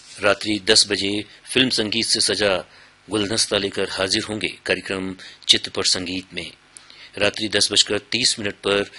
रात्रि 10 बजे फिल्म संगीत से सजा गुलदस्ता लेकर हाजिर होंगे कार्यक्रम चित्त पर संगीत में। रात्रि 10:30 पर